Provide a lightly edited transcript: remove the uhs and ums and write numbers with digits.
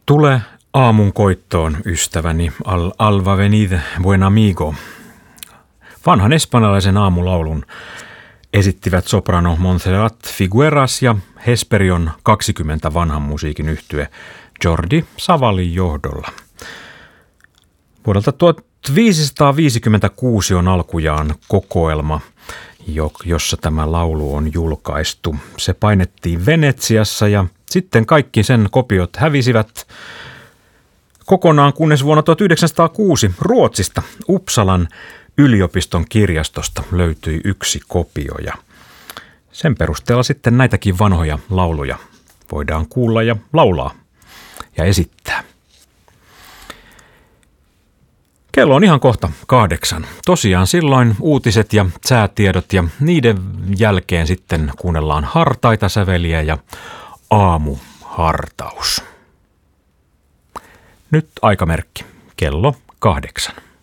Tule aamun koittoon, ystäväni, alba venid buen amigo. Vanhan espanjalaisen aamulaulun esittivät soprano Montserrat Figueras ja Hesperion 20 vanhan musiikin yhtye Jordi Savallin johdolla. Vuodelta 1556 on alkujaan kokoelma, jossa tämä laulu on julkaistu. Se painettiin Venetsiassa ja sitten kaikki sen kopiot hävisivät kokonaan, kunnes vuonna 1906 Ruotsista Uppsalan yliopiston kirjastosta löytyi yksi kopio ja sen perusteella sitten näitäkin vanhoja lauluja voidaan kuulla ja laulaa ja esittää. Kello on ihan kohta 8. Tosiaan silloin uutiset ja säätiedot ja niiden jälkeen sitten kuunnellaan hartaita säveliä ja aamuhartaus. Nyt aikamerkki. Kello 8.